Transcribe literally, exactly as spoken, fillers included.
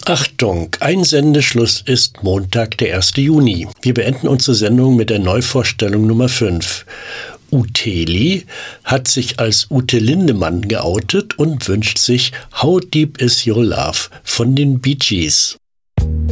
Achtung, Einsendeschluss ist Montag, der erste Juni. Wir beenden unsere Sendung mit der Neuvorstellung Nummer fünf. Uteli hat sich als Ute Lindemann geoutet und wünscht sich How Deep Is Your Love von den Bee Gees.